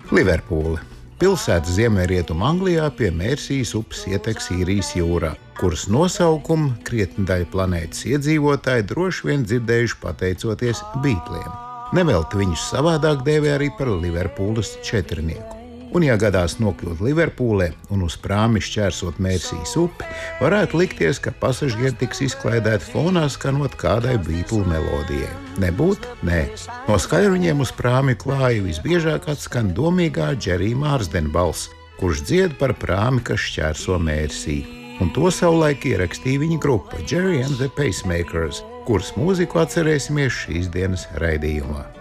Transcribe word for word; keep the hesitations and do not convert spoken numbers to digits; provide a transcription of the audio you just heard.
Liverpūle. Pilsēta Ziemeļrietumu Anglijā pie Mērsijas upes ietek Īrijas jūrā, kuras nosaukumu krietni daļa planētas iedzīvotāji droši vien dzirdējuši pateicoties Beatliem. Nevelti viņus savādāk dēvē arī par Liverpūles četrnieku. Un, ja gadās nokļūt Liverpūlē un uz prāmi šķērsot Mērsijas upi, varētu likties, ka pasažieri tiks izklaidēti fonā skanot kādai Beatlu melodijai. Nebūt? Nē. No skaļruņiem uz prāmi klāja visbiežāk atskan domīgā Džerija Mārsdena balss, kurš dzied par prāmi, kas šķērso Mērsiju. Un to savulaik ierakstīja viņa grupa Gerry and the Pacemakers, kuras mūziku atcerēsimies šīs dienas raidījumā.